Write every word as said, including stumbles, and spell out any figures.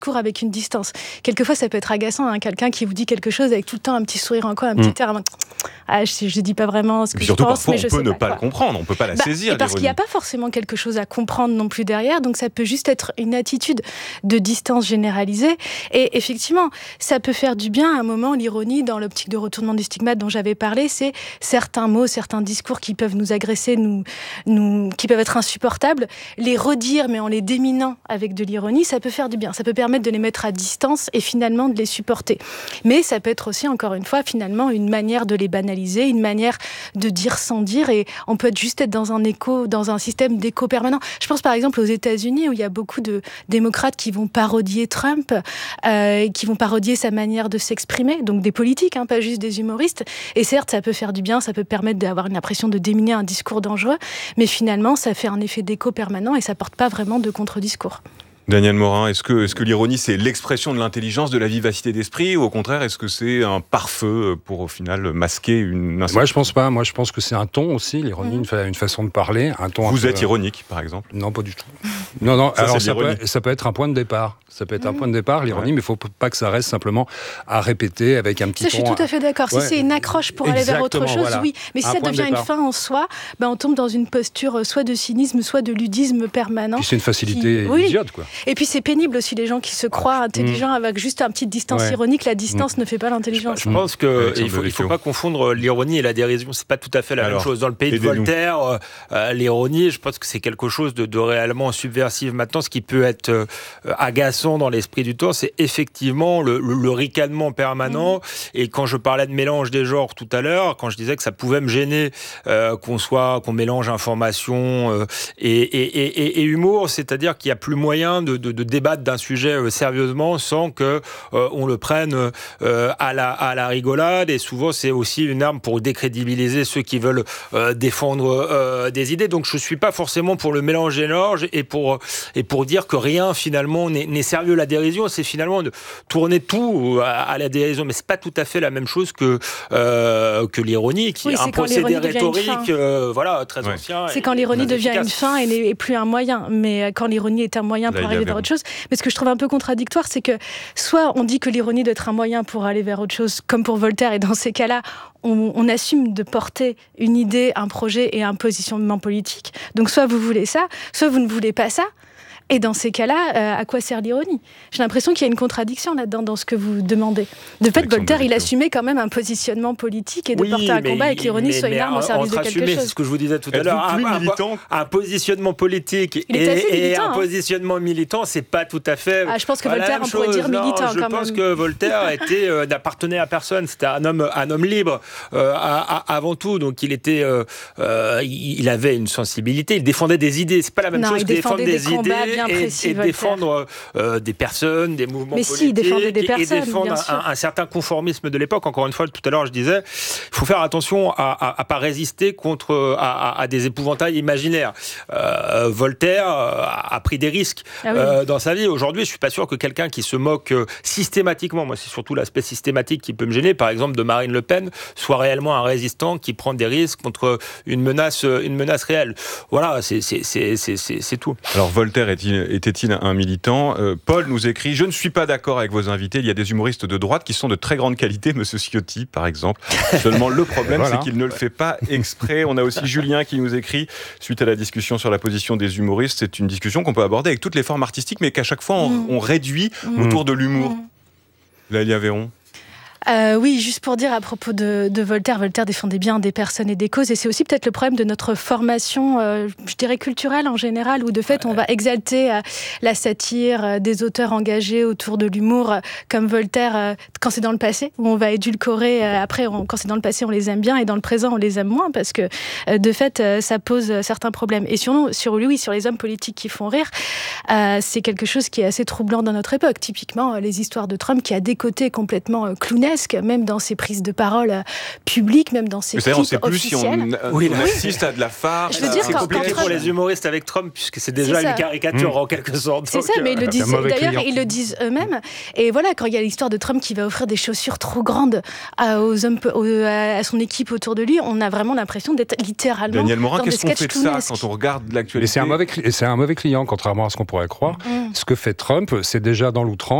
discours avec une distance. Quelquefois, ça peut être agaçant, hein, quelqu'un qui vous dit quelque chose avec tout le temps un petit sourire en coin, un petit mmh. air. Ah, je ne dis pas vraiment ce que mais je pense, parfois, mais je sais pas. On peut ne pas, pas le comprendre, on ne peut pas la bah, saisir. Et parce qu'il n'y a pas forcément quelque chose à comprendre non plus derrière, donc ça peut juste être une attitude de distance généralisée. Et effectivement, ça peut faire du bien à un moment. L'ironie, dans l'optique de retournement du stigmate dont j'avais parlé, c'est certains mots, certains discours qui peuvent nous agresser, nous, nous, qui peuvent être insupportables. Les redire, mais en les déminant avec de l'ironie, ça peut faire du bien. Ça peut permettre de les mettre à distance et finalement de les supporter. Mais ça peut être aussi, encore une fois, finalement, une manière de les banaliser, une manière de dire sans dire. Et on peut juste être dans un écho, dans un système d'écho permanent. Je pense par exemple aux États-Unis où il y a beaucoup de démocrates qui vont parodier Trump, euh, qui vont parodier sa manière de s'exprimer, donc des politiques, hein, pas juste des humoristes. Et certes, ça peut faire du bien, ça peut permettre d'avoir une impression de déminer un discours dangereux, mais finalement, ça fait un effet d'écho permanent et ça porte pas vraiment de contre-discours. Daniel Morin, est-ce que, est-ce que l'ironie, c'est l'expression de l'intelligence, de la vivacité d'esprit, ou au contraire, est-ce que c'est un pare-feu pour, au final, masquer une... Moi, je pense pas. Moi, je pense que c'est un ton aussi, l'ironie, mmh. une, une façon de parler. Un ton Vous un êtes peu... ironique, par exemple ? Non, pas du tout. Non, non, ça, alors ça peut, ça peut être un point de départ. Ça peut être mmh. un point de départ, l'ironie, ouais. mais il ne faut pas que ça reste simplement à répéter avec un petit ça, ton. Je suis tout à fait d'accord. Ouais. Si c'est une accroche pour aller vers autre chose, voilà. oui. Mais si un ça devient une fin en soi, ben on tombe dans une posture soit de cynisme, soit de ludisme permanent. Puis c'est une facilité qui... idiote, oui. quoi. Et puis c'est pénible aussi, les gens qui se croient ah, intelligents mmh. avec juste une petite distance ouais. ironique. La distance mmh. ne fait pas l'intelligence. Je pense qu'il ne faut, il faut pas confondre l'ironie et la dérision. C'est pas tout à fait la Alors, même chose. Dans le pays de Voltaire, euh, l'ironie, je pense que c'est quelque chose de, de réellement subversif. Maintenant, ce qui peut être euh, agaçant dans l'esprit du temps, c'est effectivement le, le, le ricanement permanent. Mmh. Et quand je parlais de mélange des genres tout à l'heure, quand je disais que ça pouvait me gêner euh, qu'on soit, qu'on mélange information euh, et, et, et, et humour, c'est-à-dire qu'il n'y a plus moyen de, de, de débattre d'un sujet euh, sérieusement sans que euh, on le prenne euh, à la à la rigolade. Et souvent, c'est aussi une arme pour décrédibiliser ceux qui veulent euh, défendre euh, des idées. Donc, je suis pas forcément pour le mélange des genres et pour et pour dire que rien finalement n'est, n'est sérieux. La dérision, c'est finalement de tourner tout à, à la dérision, mais c'est pas tout à fait la même chose que euh, que l'ironie, qui oui, est un procédé rhétorique, euh, voilà, très ouais. ancien. C'est quand l'ironie devient efficace. Une fin et n'est plus un moyen, mais quand l'ironie est un moyen pour Là, arriver vers autre chose. Mais ce que je trouve un peu contradictoire, c'est que soit on dit que l'ironie doit être un moyen pour aller vers autre chose, comme pour Voltaire, et dans ces cas-là, on, on assume de porter une idée, un projet et un positionnement politique. Donc soit vous voulez ça, soit vous ne voulez pas ça. Et dans ces cas-là, euh, à quoi sert l'ironie ? J'ai l'impression qu'il y a une contradiction là-dedans, dans ce que vous demandez. De fait, Voltaire, il assumait quand même un positionnement politique et de oui, porter un combat et que l'ironie mais, soit mais une arme au service de quelque assumer, chose. C'est ce que je vous disais tout à l'heure. Un, un, un positionnement politique et, militant, et un hein. positionnement militant, c'est pas tout à fait. Ah, je pense que Voltaire, on pourrait dire militant non, je quand pense même. que Voltaire était, euh, n'appartenait à personne. C'était un homme, un homme libre euh, à, à, avant tout. Donc il était, euh, euh, il avait une sensibilité. Il défendait des idées. C'est pas la même non, chose que défendre des, des idées et, et défendre euh, des personnes, des mouvements mais politiques, si, il des personnes, et défendre un, un certain conformisme de l'époque. Encore une fois, tout à l'heure, je disais, il faut faire attention à ne pas résister contre à, à, à des épouvantails imaginaires. Euh, Voltaire a pris des risques ah oui. euh, dans sa vie. Aujourd'hui, je suis pas sûr que quelqu'un qui se moque systématiquement, moi, c'est surtout l'aspect systématique qui peut me gêner, par exemple de Marine Le Pen, soit réellement un résistant qui prend des risques contre une menace, une menace réelle. Voilà, c'est, c'est, c'est, c'est, c'est, c'est tout. Alors, Voltaire est-il, était-il un militant. euh, Paul nous écrit « Je ne suis pas d'accord avec vos invités. Il y a des humoristes de droite qui sont de très grande qualité, Monsieur Ciotti, par exemple. Seulement, le problème, voilà. c'est qu'il ne le fait pas exprès. » On a aussi Julien qui nous écrit, suite à la discussion sur la position des humoristes, c'est une discussion qu'on peut aborder avec toutes les formes artistiques, mais qu'à chaque fois, on, mmh. on réduit mmh. autour de l'humour. Mmh. Lélia Véron. Euh, oui, juste pour dire à propos de, de Voltaire, Voltaire défendait bien des personnes et des causes, et c'est aussi peut-être le problème de notre formation, euh, je dirais culturelle en général, où de fait on va exalter euh, la satire euh, des auteurs engagés autour de l'humour, euh, comme Voltaire, euh, quand c'est dans le passé, où on va édulcorer, euh, après on, quand c'est dans le passé on les aime bien, et dans le présent on les aime moins, parce que euh, de fait euh, ça pose euh, certains problèmes. Et sur, nous, sur lui, sur les hommes politiques qui font rire, euh, c'est quelque chose qui est assez troublant dans notre époque. Typiquement, euh, les histoires de Trump qui a des côtés complètement euh, clownesques, cartoonesque, même dans ses prises de parole publiques, même dans ses clips officiels. On ne sait plus si on, oui, on assiste à de la farce. Je veux dire, c'est compliqué pour les humoristes avec Trump, puisque c'est déjà c'est une caricature mmh. en quelque sorte. C'est ça, mais ils le disent, d'ailleurs, ils le disent eux-mêmes. Et voilà, quand il y a l'histoire de Trump qui va offrir des chaussures trop grandes à, aux hommes, aux, à son équipe autour de lui, on a vraiment l'impression d'être littéralement Daniel Morin, dans des qu'est-ce qu'on fait de ça tunesques. quand on regarde l'actualité? Et c'est un mauvais, c'est un mauvais client, contrairement à ce qu'on pourrait croire. Mmh. Ce que fait Trump, c'est déjà dans l'outrance.